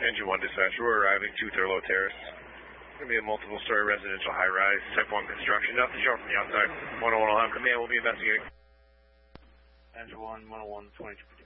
Engine 1 dispatch, we're arriving 2 Thurlow Terrace. Going to be a multiple-story residential high-rise, type 1 construction. Nothing shown from the outside. 101 will have command. We'll be investigating. Engine 1, 101, 22.